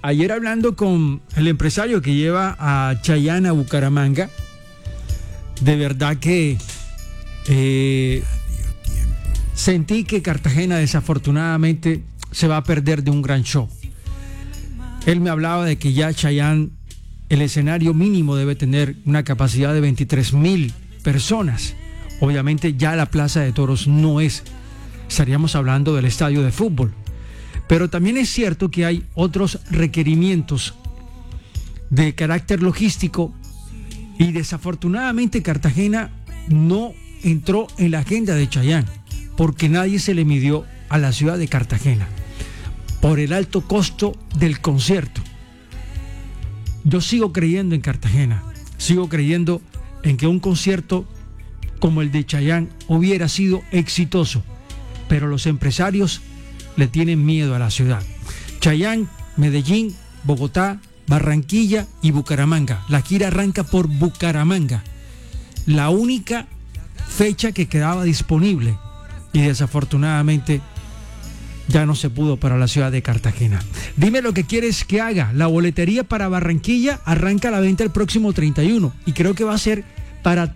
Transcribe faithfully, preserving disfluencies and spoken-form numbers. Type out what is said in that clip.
ayer hablando con el empresario que lleva a Chayanne a Bucaramanga, de verdad que eh, sentí que Cartagena desafortunadamente se va a perder de un gran show. Él me hablaba de que ya Chayanne, el escenario mínimo debe tener una capacidad de veintitrés mil personas. Obviamente ya la Plaza de Toros no es, estaríamos hablando del estadio de fútbol. Pero también es cierto que hay otros requerimientos de carácter logístico y desafortunadamente Cartagena no entró en la agenda de Chayanne porque nadie se le midió a la ciudad de Cartagena por el alto costo del concierto. Yo sigo creyendo en Cartagena, sigo creyendo en que un concierto como el de Chayanne hubiera sido exitoso, pero los empresarios le tienen miedo a la ciudad. Chayanne, Medellín, Bogotá, Barranquilla y Bucaramanga. La gira arranca por Bucaramanga, la única fecha que quedaba disponible, y desafortunadamente ya no se pudo para la ciudad de Cartagena. Dime lo que quieres que haga. La boletería para Barranquilla arranca a la venta el próximo treinta y uno y creo que va a ser para